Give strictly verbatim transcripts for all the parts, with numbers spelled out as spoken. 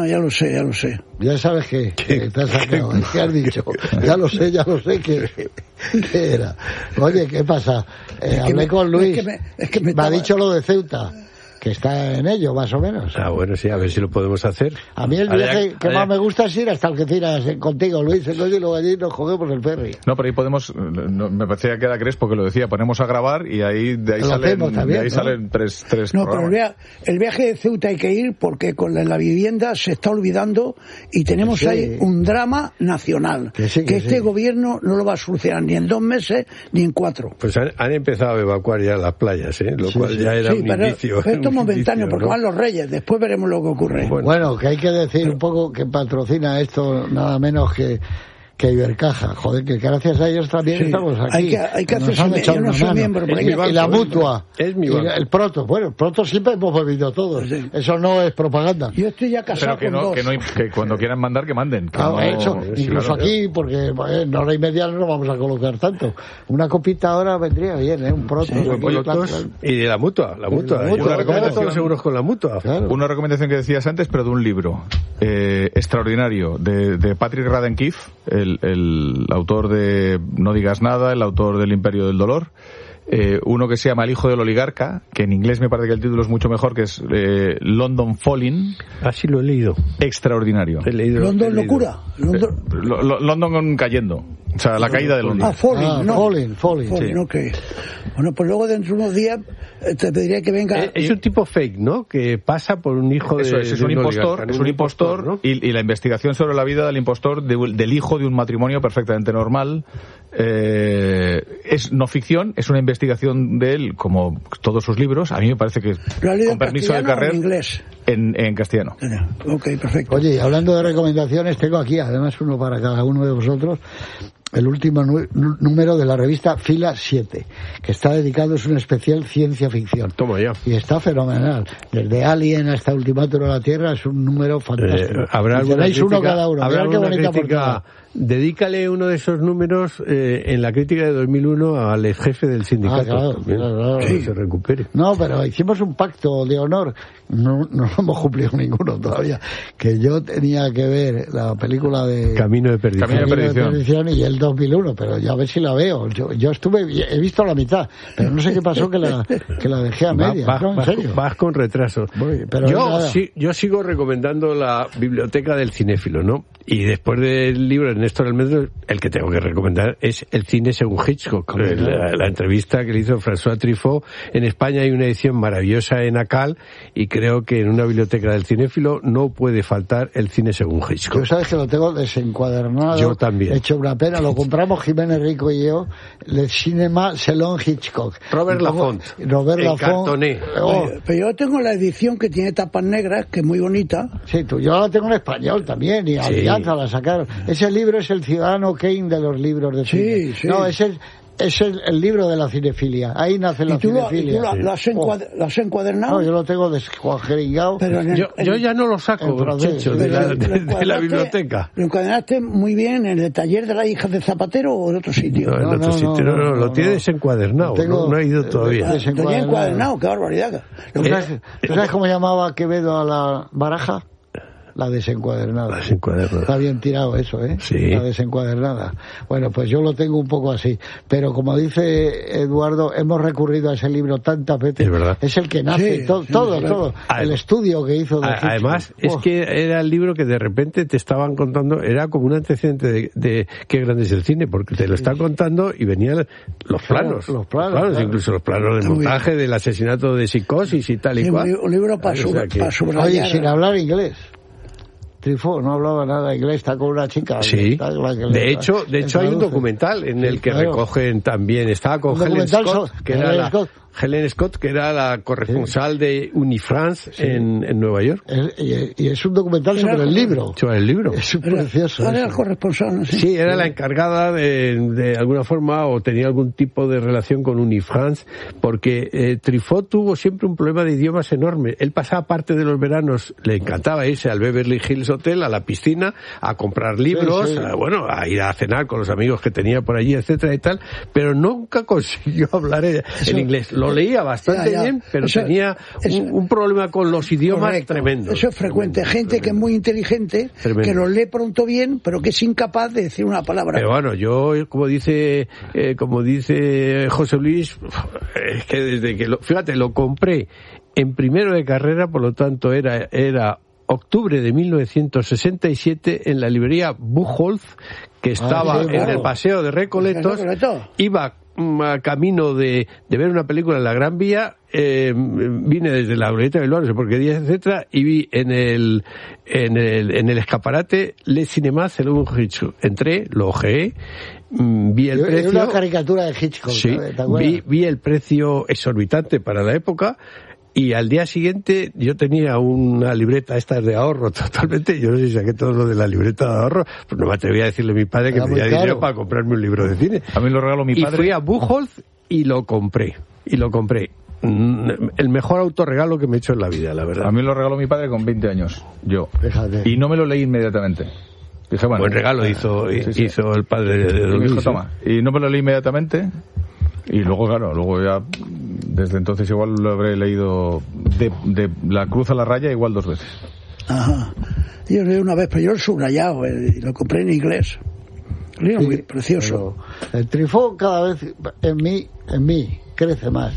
no, ya lo sé, ya lo sé. Ya sabes que, que te has sacado, es que has dicho, ya lo sé, ya lo sé que, que era. Oye, ¿qué pasa? Eh, hablé me, con Luis, es que me, es que me, me estaba... ha dicho lo de Ceuta, que está en ello, más o menos. Ah, bueno, sí, a ver si lo podemos hacer. A mí el Ahora viaje ya, que ahora más ya. me gusta es ir hasta Algeciras eh, contigo, Luis, entonces y luego allí nos cogemos el ferry. No, pero ahí podemos, no, me parecía que era Crespo que lo decía, ponemos a grabar y ahí de ahí Lo salen, hacemos también, de ahí ¿no? salen tres, tres No, pero el programas. viaje, el viaje de Ceuta hay que ir porque con la, la vivienda se está olvidando y tenemos Sí. ahí un drama nacional Que sí, que este sí. gobierno no lo va a solucionar ni en dos meses ni en cuatro. Pues han, han empezado a evacuar ya las playas, ¿eh? Lo Sí, cual sí. ya era Sí, un pero, indicio. pero esto es un momentáneo indicio, porque ¿no? van los reyes, después veremos lo que ocurre. Bueno. Bueno, que hay que decir un poco que patrocina esto nada menos que que Ibercaja, joder, que gracias a ellos también Sí, estamos aquí. hay que- hay que Nos hacerse han me- echado yo no una soy mano. miembro, pero y, hay que- y la banco, mutua. es mi y banco. el Proto. Bueno, Proto siempre hemos bebido todos. Sí. Eso no es propaganda. Yo estoy ya casado Pero que con no, dos. que no, que cuando quieran mandar que manden. Que Ah, no- eso, sí, incluso claro. aquí, porque bueno, en hora y media no nos vamos a colocar tanto. Una copita ahora vendría bien, ¿eh? Un Proto. Los aquí, pilotos claro. y de la mutua, la mutua. la Yo mutua, me recomiendo claro. todos los seguros con la mutua. Claro. Una recomendación que decías antes, pero de un libro eh, extraordinario de, de Patrick Radden Keefe, el, el autor de No digas nada, el autor del Imperio del Dolor. Eh, uno que se llama El hijo del oligarca, que en inglés me parece que el título es mucho mejor, que es eh, London Falling. Así lo he leído. Extraordinario. He leído London he leído. locura. London... Lo- lo- London cayendo. O sea, la caída de London. Ah, Falling, Ah, no. Falling, Falling, Falling, sí. ok. Bueno, pues luego dentro de unos días eh, te pediría que venga... Eh, Es un tipo fake, ¿no? Que pasa por un hijo de... Eso es, es de un impostor, oligarca, es un impostor, ¿no? y, y la investigación sobre la vida del impostor de- del hijo de un matrimonio perfectamente normal. Eh, es no ficción, es una investigación de él, como todos sus libros. A mí me parece que, ¿Lo has leído con en permiso de castellano o en Carrer, inglés? en, en castellano. Ok, perfecto. Oye, y hablando de recomendaciones, tengo aquí además uno para cada uno de vosotros. El último nu- nu- número de la revista Fila siete, que está dedicado, es un especial ciencia ficción. Toma ya. Y está fenomenal. Desde Alien hasta Ultimátum a la Tierra es un número fantástico. Eh, habrá Y alguna tenéis uno crítica- cada uno. habrá Mirad qué alguna bonita crítica. portada. Dedícale uno de esos números eh, en la crítica de dos mil uno al ex jefe del sindicato. Ah, claro, también, claro, claro. para que se recupere. No, pero hicimos un pacto de honor. No, no lo hemos cumplido ninguno todavía. Que yo tenía que ver la película de Camino de perdición. Camino de Camino perdición. y el dos mil uno, pero ya a ver si la veo. Yo, yo estuve, he visto la mitad, pero no sé qué pasó que la, que la dejé a Va- media. vas, no, en vas- serio. vas con retraso. Voy, pero yo, nada. sí- yo sigo recomendando la biblioteca del cinéfilo, ¿no? Y después del libro de Néstor Almendro, el que tengo que recomendar es El cine según Hitchcock. Hombre, la, claro. la entrevista que le hizo François Truffaut. En España hay una edición maravillosa en ACAL y creo que en una biblioteca del cinéfilo no puede faltar El cine según Hitchcock. Yo sabes que lo tengo desencuadernado. Yo también. Hecho una pena. Lo compramos Jiménez Rico y yo. Le Cinema Selon Hitchcock. Robert Y pongo- Lafont. Robert En Lafont. cartoné. Oh, Oye, pero yo tengo la edición que tiene tapas negras, que es muy bonita. sí, tú, yo la tengo en español también. Y Alianza la sacaron. Ese libro es el Ciudadano Kane de los libros de Sí, cine. sí. No, es el, es el, el libro de la cinefilia. Ahí nace la Y tú, lo, y cinefilia. tú la- lo, has encuad- lo has encuadernado. No, yo lo tengo descuajeringado. pero en el- Yo, en yo el- ya no lo saco, en francés, Checho, sí. de la, Pero de- lo de la encuadernaste- biblioteca. ¿Lo encuadernaste muy bien en el taller de las hijas de Zapatero o en otro sitio? No, en No, otro no, sitio, no, no, no, no, lo no, tiene no. desencuadernado, Tengo- no, no ha ido todavía. eh, Lo tenía encuadernado, qué barbaridad. Lo ¿Tú que- sabes, tú sabes cómo llamaba Quevedo a la baraja? La desencuadernada. Desencuadernada. Está bien tirado eso, ¿eh? Sí. La desencuadernada. Bueno, pues yo lo tengo un poco así. Pero como dice Eduardo, hemos recurrido a ese libro tantas veces. Es verdad. Es el que nace, Sí, to- sí, todo, claro. todo. Además- el estudio que hizo de A- Hitchcock. Además, es Oh, que era el libro que de repente te estaban contando, era como un antecedente de, de qué grande es el cine, porque te lo están contando y venían los planos, Los planos, claro. incluso los planos de Muy montaje, del asesinato de Psicosis y tal y Sí, cual. un libro para, O sea sub- que- para subrayar. Oye, sin hablar inglés. Truffaut no hablaba nada inglés, está con una chica. Sí, está con la que le- de hecho, de le hecho hay un traduce. documental en Sí, el que claro. recogen también, estaba con Un Helen documental Scott, so- que era Helen la, Scott. Helen Scott, que era la corresponsal de Unifrance en, en Nueva York. Es- y, y es un documental Era- sobre el libro. Sobre el libro. Es Era- precioso. Era el eso. corresponsal, ¿no? Sí, era la encargada de, de alguna forma o tenía algún tipo de relación con Unifrance, porque eh, Truffaut tuvo siempre un problema de idiomas enorme. Él pasaba parte de los veranos, le encantaba irse al Beverly Hills Hotel, a la piscina, a comprar libros, Sí, sí. A, bueno, a ir a cenar con los amigos que tenía por allí, etcétera y tal, pero nunca consiguió hablar en, en inglés. Lo lo leía bastante ya, ya. bien, pero eso, tenía eso, un, un problema con los idiomas correcto. tremendo. Eso es frecuente. Tremendo, gente tremendo. que es muy inteligente, tremendo. Que lo lee pronto bien, pero que es incapaz de decir una palabra. Pero bueno, yo, como dice, eh, como dice José Luis, es que desde que lo, fíjate, lo compré en primero de carrera, por lo tanto era, era octubre de mil novecientos sesenta y siete en la librería Buchholz, que estaba ah, sí, claro. en el Paseo de Recoletos. ¿Recoleto? Iba a camino de, de ver una película en la Gran Vía, eh, vine desde la Glorieta de Bilbao, no sé por qué día, etcétera, y vi en el en el en el escaparate Le Cinéma Selon Hitchcock. Entré, lo ojeé, vi el es precio. una caricatura de Hitchcock. Sí, vi, vi el precio exorbitante para la época. Y al día siguiente yo tenía una libreta esta de ahorro totalmente, yo no sé si saqué todo lo de la libreta de ahorro, pues no me atreví a decirle a mi padre que me diera dinero para comprarme un libro de cine. A mí lo regaló mi padre. Y fui a Buchholz y lo compré, y lo compré. El mejor autorregalo que me he hecho en la vida, la verdad. A mí lo regaló mi padre con veinte años, yo. Fíjate. Y no me lo leí inmediatamente. Dije, bueno, buen regalo eh, hizo, sí, sí. hizo el padre de, de Don Luis. Toma. Y no me lo leí inmediatamente. Y luego, claro, luego ya, desde entonces igual lo habré leído de, de La Cruz a la Raya igual dos veces. Ajá. Yo lo leí una vez, pero yo lo he subrayado, eh, lo compré en inglés. Libro sí, muy precioso. El Truffaut cada vez en mí, en mí, crece más.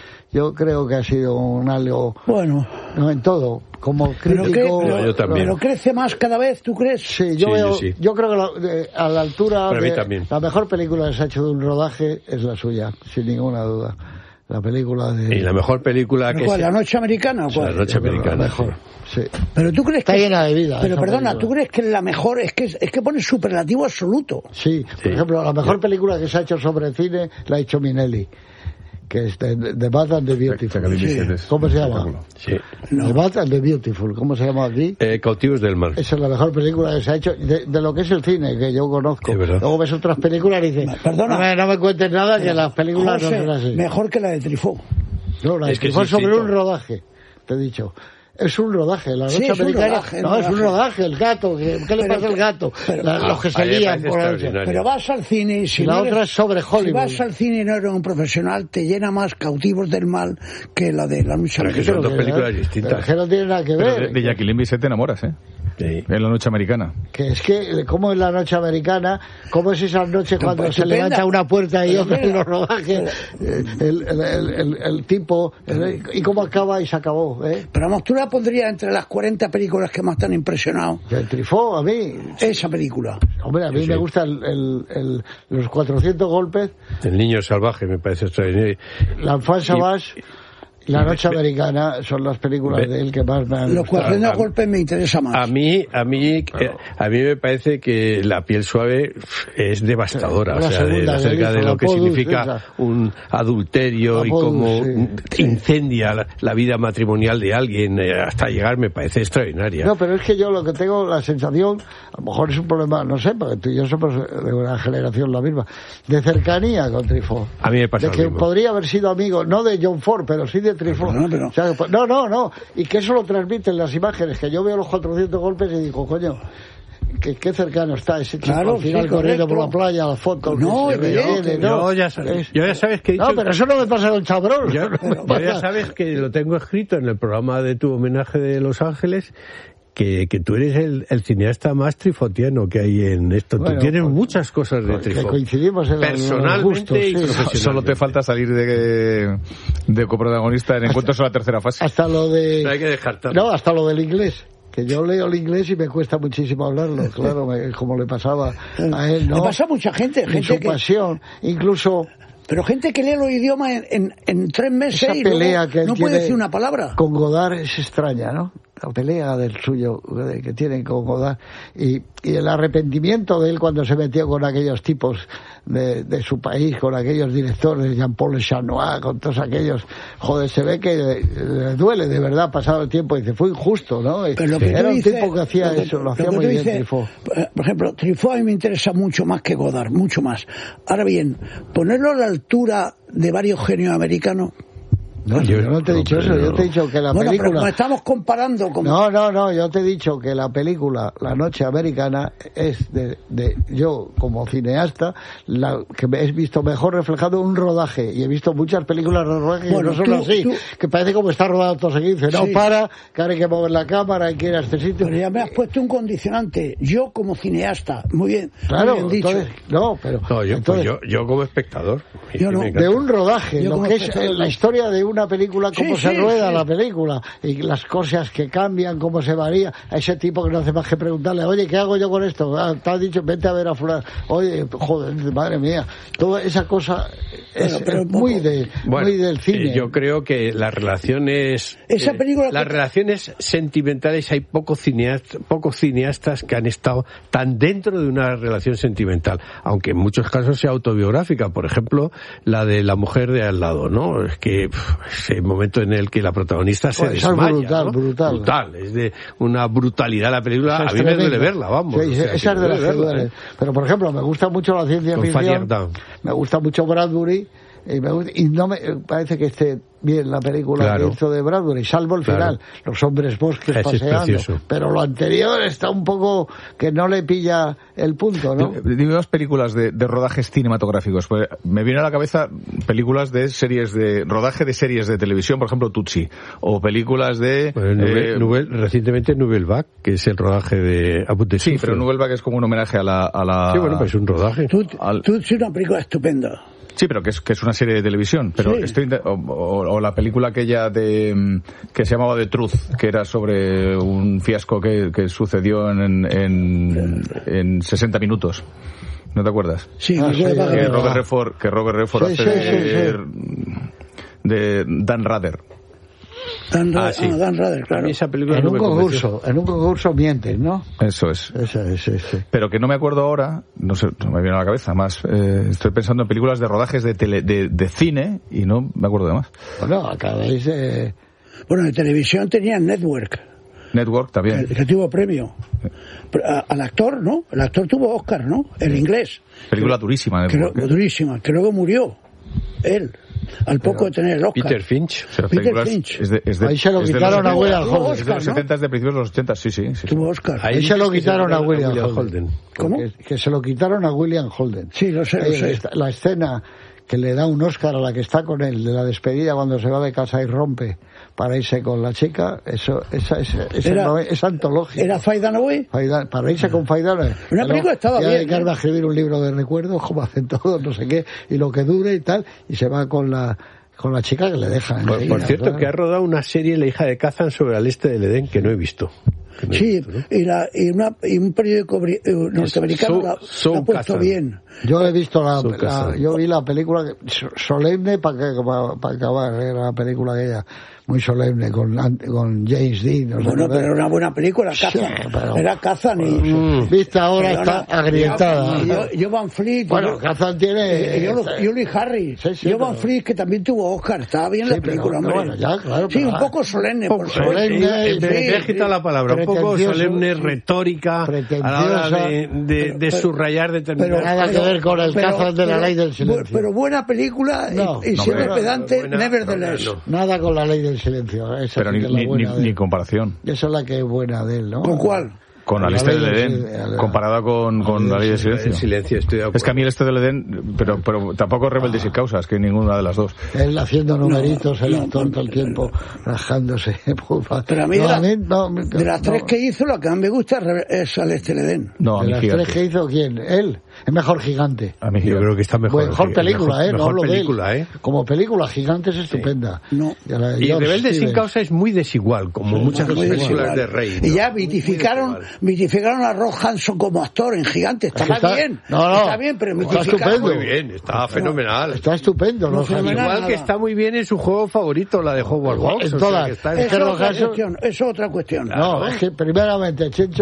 Yo creo que ha sido un algo... Bueno. No, en todo. Como crítico... Pero, no, yo también. pero crece más cada vez, ¿tú crees? Sí, yo sí, veo... Yo, sí. yo creo que la, de, a la altura... Para mí de, también. La mejor película que se ha hecho de un rodaje es la suya, sin ninguna duda. La película de... Y la mejor película que... ¿Cuál? Se... ¿La Noche Americana o cuál? La Noche Americana. La mejor, sí. sí. Pero tú crees Está que... llena de vida. Pero perdona, película. ¿tú crees que la mejor es que es que pone superlativo absoluto? Sí, por sí. ejemplo, la mejor película que se ha hecho sobre cine la ha hecho Minelli, que es The, the Bad and the Beautiful. Sí. ¿Cómo se llama? Sí. No. The Bad and the Beautiful. ¿Cómo se llama aquí? Eh, Cautivos del Mar. Esa es la mejor película que se ha hecho de, de lo que es el cine, que yo conozco. Luego ves otras películas y dices, perdona, no me, no me cuentes nada, que las películas José, no son así. Mejor que la de Truffaut. No, la de es que Truffaut es sobre un rodaje, te he dicho. Es un rodaje, la noche sí, es americana. Rodaje, no, rodaje. es un rodaje, el gato. ¿Qué, qué le pero, pasa al gato? Pero, la, ah, los que se lían por la noche. Pero vas al cine y si y la no otra eres, es sobre Hollywood. Si vas al cine y no eres un profesional, te llena más Cautivos del Mal que la de La Noche Americana. Son dos películas distintas. Pero que no tiene nada que ver. Pero de, de Jacqueline Bisset te enamoras, ¿eh? Sí. En La Noche Americana. Que es que, ¿cómo es La Noche Americana? ¿Cómo es esa noche cuando Estupenda. se levanta una puerta y otra en los rodajes? El, el, el, el, el tipo, el, y cómo acaba y se acabó, ¿eh? Pero vamos, tú la pondrías entre las cuarenta películas que más te han impresionado. El Truffaut, a mí. Esa película. Hombre, a mí sí, me sí. gusta el, el, el, los cuatrocientos golpes. El Niño Salvaje me parece extraordinario. La Enfant Sauvage. La Noche Americana son las películas de él que más me han Los cuatrocientos golpes me interesa más. A mí, a mí, claro. a mí me parece que La Piel Suave es devastadora, o sea, de, acerca de lo que significa esa. un adulterio y cómo sí. incendia la, la vida matrimonial de alguien eh, hasta llegar, me parece extraordinaria. No, pero es que yo lo que tengo la sensación, a lo mejor es un problema, no sé, porque tú y yo somos de una generación la misma, de cercanía con Truffaut. A mí me pasa de que lo mismo. Podría haber sido amigo, no de John Ford, pero sí de Truffaut. No, pero... o sea, no, no, no. Y que eso lo transmiten las imágenes, que yo veo los cuatrocientos golpes y digo, coño, que qué cercano está ese chico claro, al final sí, corriendo por la playa, las fotos. No, que se viene, no. Yo ya sabes, yo ya sabes que he dicho... No, pero eso no me pasa con Chabrol. Yo, yo ya sabes que lo tengo escrito en el programa de tu homenaje de Los Ángeles, que, que tú eres el, el cineasta más trifotiano que hay en esto. Bueno, tú tienes pues, muchas cosas de Truffaut. Que coincidimos en personalmente gustos, y sí. profesionalmente. Solo te falta salir de, de coprotagonista en Encuentros en la tercera fase. Hasta lo de... No hay que descartarlo. No, hasta lo del inglés. Que yo leo el inglés y me cuesta muchísimo hablarlo, claro, me, como le pasaba a él, ¿no? Le pasa a mucha gente, gente en su que... pasión, incluso... Pero gente que lee los idiomas en, en, en tres meses esa y pelea luego que no puede decir una palabra. Con Godard es extraña, ¿no? La pelea del suyo que tienen con Godard y, y el arrepentimiento de él cuando se metió con aquellos tipos de, de su país, con aquellos directores, Jean-Paul Lechanois, con todos aquellos, joder, se ve que le, le duele de verdad pasado el tiempo y dice, fue injusto, ¿no? Pero lo que Era un dices, tipo que hacía que, eso, lo, lo hacía lo muy bien dices, Truffaut. Por ejemplo, Truffaut a mí me interesa mucho más que Godard, mucho más. Ahora bien, ponerlo a la altura de varios genios americanos. No, yo no te he dicho eso, yo te he dicho que la bueno, película... Pero como estamos comparando con... No, no, no, yo te he dicho que la película La Noche Americana es de, de yo como cineasta, la que he visto mejor reflejado un rodaje, y he visto muchas películas de rodaje bueno, que no son tú, así, tú... que parece como está rodado todo seguido, no sí. para, que ahora hay que mover la cámara, hay que ir a este sitio. Pero ya me has puesto un condicionante, yo como cineasta, muy bien, claro, muy bien dicho. Entonces, no, pero... No, yo, entonces, pues yo, yo como espectador. Yo no, de un rodaje, yo lo que es espectador, la historia de una película, cómo sí, se sí, rueda sí. la película, y las cosas que cambian, cómo se varía, a ese tipo que no hace más que preguntarle, oye, ¿qué hago yo con esto? Ah, te has dicho, vente a ver a fulano, oye, joder, madre mía, toda esa cosa es, bueno, pero es muy, de, bueno, muy del cine. Eh, yo creo que las relaciones... Esa eh, película las que... relaciones sentimentales, hay pocos cineastas, pocos cineastas que han estado tan dentro de una relación sentimental, aunque en muchos casos sea autobiográfica. Por ejemplo, la de la mujer de al lado, ¿no? Es que pff, ese momento en el que la protagonista se Bueno, desmaya, es brutal, ¿no? brutal. Brutal, es de una brutalidad la película. Esa es A mí me tremenda. duele verla, vamos. Sí, o sea, esa es de me las duele que verla, duele. ¿eh? Pero, por ejemplo, me gusta mucho la ciencia Con ficción, Fanny Ardant. me gusta mucho Bradbury, y, me gusta, y no me parece que esté bien la película Claro. que hizo de Bradbury, salvo el Claro. final, los hombres bosques Ese es paseando, precioso. pero lo anterior está un poco que no le pilla el punto, ¿no? Dime dos películas de, de rodajes cinematográficos. Pues me viene a la cabeza películas de series de rodaje de series de televisión, por ejemplo Tutsi, o películas de Pues Nouvelle- eh, Nouvelle- recientemente Nouvelle Vague, que es el rodaje de A Bout de sí, Souffle. pero Nouvelle Vague es como un homenaje a la a la Sí, bueno, pues es un rodaje. Tú, al- tú es una película estupenda. Sí, pero que es, que es una serie de televisión. Pero Sí. estoy inte- o, o- o la película aquella de mm, que se llamaba The Truth, que era sobre un fiasco que, que sucedió en, en, en sesenta minutos. ¿No te acuerdas? Sí, Ah, me sí, acuerdo ah, Que que- Robert Redford, que Robert Redford Sí, hace sí, de, sí, de Dan Rather. Dan, Ra- Ah, sí. ah, Dan Rather, A claro. mí esa película En no un me convenció. concurso, en un concurso mientes, ¿no? Eso es. Esa es, ese. Pero que no me acuerdo ahora, no sé, no me viene a la cabeza más. Eh, estoy pensando en películas de rodajes de, tele, de, de cine y no me acuerdo de más. Bueno, acabáis de... Bueno, en televisión tenían Network, Network también. el que tuvo premio. Pero, a- al actor, ¿no? El actor tuvo Oscar, ¿no? El inglés. Película durísima. Que, Network, lo- ¿eh? durísima, que luego murió. Él, al poco de tener el Oscar. Peter Finch. O sea, las Peter películas Finch. Es de, es de, Ahí se lo es de quitaron los a William Tuvo Holden. Es de los Oscar, ¿no? setenta, de principios de los ochenta, sí, sí. sí, sí. Tuvo Oscar. Ahí se lo quitaron a William William Holden. ¿Cómo? Que, que se lo quitaron a William Holden. Sí, lo sé, lo Eh, sé. esta- La escena que le da un Oscar a la que está con él de la despedida cuando se va de casa y rompe para irse con la chica, eso, esa, esa, esa Era- no es, es antológica. ¿Era Faye Dunaway? Faida- para irse con Faidana. Una película estaba bien, dedicarme ¿eh? a escribir un libro de recuerdos, como hacen todos, no sé qué, y lo que dure y tal, y se va con la con la chica que le deja. Por, enseguida, por cierto, claro. que ha rodado una serie, La hija de Kazan, sobre el este del Edén, que no he visto. Que no he Sí, visto, ¿no? y, la, y, una, y un periódico bri- eh, norteamericano So- la, So la ha puesto Kazan. bien. Yo he visto la, Su la- casa. yo vi la película que- so- solemne para para acabar, era la película aquella muy solemne con con James Dean. ¿os Bueno, acordáis? pero era una buena película, Sí, Kazan. pero- Era Kazan y... Mm, vista ahora Perdona, está agrietada. y yo- y yo Van Fleet... Bueno, yo- Kazan tiene... y yo- Julie Harris. Sí, sí, yo Van pero- Fleet, que también tuvo Oscar. Estaba bien Sí, la pero- película, hombre. bueno, ya, claro, Sí, pero- un poco solemne, por poco supuesto. solemne, Eh, sí, me, me he sí. quitado la palabra, un poco Pretencioso, solemne, sí. retórica, a la hora Pretenciosa. de, de, de Pero- subrayar determinadas Nada que ver con el Kazan de la pero- ley del silencio. bu- Pero buena película y- No, y, no, siempre pero- pedante, buena- nevertheless. no, no. Nada con la ley del silencio. Esa Pero sí ni, que es la ni, buena ni- de ni él. comparación. Esa es la que es buena de él, ¿no? ¿Con cuál? Con La Alistair ley del del Edén, sil- comparada con, con la ley del El silencio. silencio, estoy de acuerdo. Es que a mí el este del Edén, pero, pero tampoco Rebeldes y Causas, que ninguna de las dos. Él haciendo numeritos, el no, actor no, todo el tiempo, rajándose. Pero a mí, No, de, la- mí no, de las no. tres que hizo, la que más me gusta es Re- es Celeste Edén. No, a De mí las Gigante. tres que hizo, ¿quién? Él. Es mejor Gigante. A mí Yo Gigante. creo que está mejor. Mejor película, mejor, ¿eh? No mejor hablo de él. película, ¿eh? Como película, Gigante es estupenda. No. Y, a la de Y George Rebelde sin Stevens. causa es muy desigual, como muchas Muy películas desigual. de Rey. Y ¿no? ya Muy mitificaron, desigual. mitificaron a Rob Hanson como actor en Gigante. Estaba está- bien. no, no. Está bien, pero Está mitificaron. estupendo. Muy bien, está fenomenal. Está estupendo, No, ¿no? fenomenal. Igual nada. que está muy bien en su juego favorito, la de Hogwarts Box. En o sea, todas. que está- Es Eso que es Rob otra Hanson- cuestión. Eso es otra cuestión. No, es que primeramente, Chencho,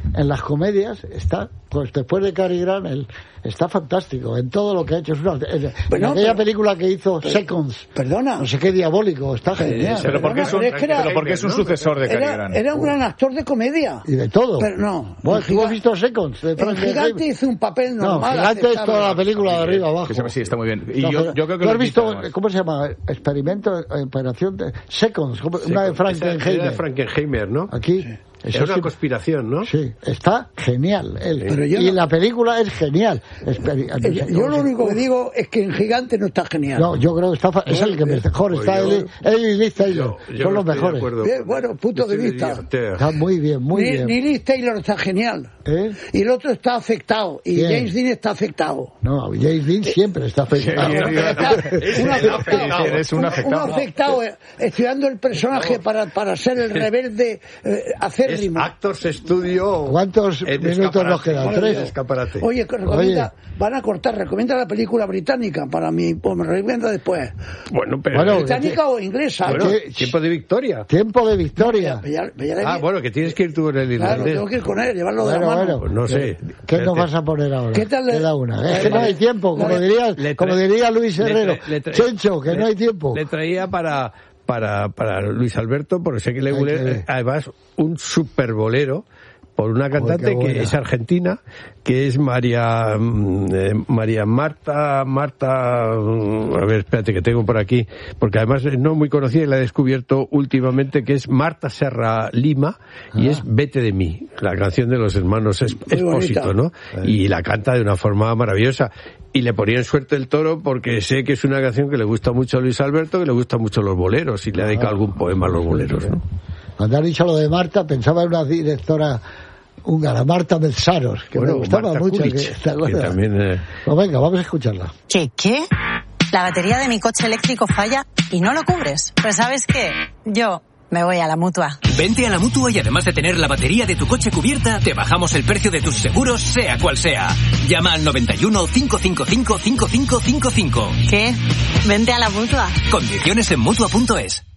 en las comedias está, pues después de Cary Grant, él está fantástico en todo lo que ha hecho. Es una, en, bueno, en aquella pero, película que hizo pero, Seconds, perdona, no sé qué diabólico, está genial. Pero porque es un, pero es, que era, pero porque es un sucesor de Cary era, Grant. era un gran actor de comedia. Y de todo. Pero no. Bueno, tú Giga- has visto Seconds. De El Frank Gigante hizo un papel No, normal. Gigante es aceptable. toda la película de arriba abajo. Que se- Sí, está muy bien. Y No, yo, pero yo creo que ¿tú has lo visto, quita, además. cómo se llama? Experimento, eh, operación de Seconds, ¿cómo? Sí, una de esa- era de Frankenheimer. Frankenheimer, ¿no? Aquí. Es Eso una sí, conspiración, ¿no? sí, está genial. Él. Pero yo y no- la película es genial. Experi- Eh, Yo lo único que digo es que en Gigante no está genial. No, yo creo que está, fa- es el que mejor Pues está. yo- Él, él y Liz Taylor Yo- yo son los estoy de mejores. acuerdo. Bien, bueno, punto de Yo soy vista. director. Está muy bien, muy ni, bien. ni Liz Taylor está genial. ¿Eh? Y el otro está afectado. Y ¿Quién? James Dean está afectado. No, James Dean siempre está afectado. Sí, sí, Está- un afectado, Eres un afectado. un afectado, eh, estudiando el personaje para, para ser el rebelde eh, Es acérrimo. Actors Studio. ¿Cuántos en minutos nos escaparate. quedan? Tres. ¿Tres? Escaparate. Oye, que recomienda, Oye. van a cortar, recomienda la película británica para mí, o me recomienda después. Bueno, pero. Bueno, ¿Británica o inglesa? Bueno, ¿qué? tiempo de victoria. Tiempo de victoria. Ya- ya- ya le- Ah, bueno, que tienes que ir tú en el claro, irlandés. tengo que ir con él, llevarlo de Bueno, la mano. bueno. Pues no sé. ¿Qué nos Espérate. vas a poner ahora? ¿Qué tal le- Queda una. Es que le- no hay tiempo, como le- diría, le tra- como diría Luis le tra- Herrero. le tra- Chencho, que le- no hay tiempo. Le traía para, para, para Luis Alberto, porque sé que le Hay huele, que ver. además, un super bolero por una cantante qué buena. que es argentina, que es María mm, eh, María Marta Marta mm, a ver, espérate que tengo por aquí, porque además es no muy conocida y la he descubierto últimamente, que es Marta Serra Lima, y Ah. es Vete de mí, la canción de los hermanos Es- Muy bonita. Espósito, ¿no? Y la canta de una forma maravillosa. Y le ponía en suerte el toro porque sé que es una canción que le gusta mucho a Luis Alberto, que le gustan mucho los boleros, y le ha dedicado algún poema a los boleros, ¿no? Cuando has dicho lo de Marta, pensaba en una directora húngara, Marta Metsaros, que Bueno, me gustaba Marta mucho. Kulic, que, ¿te que acuerdas? también, eh, Pues venga, vamos a escucharla. ¿Qué, qué? La batería de mi coche eléctrico falla y no lo cubres. Pues ¿sabes qué? Yo me voy a la Mutua. Vente a la Mutua y además de tener la batería de tu coche cubierta, te bajamos el precio de tus seguros, sea cual sea. Llama al noventa y uno, cinco cinco cinco, cinco cinco cinco cinco. ¿Qué? Vente a la Mutua. Condiciones en Mutua punto es.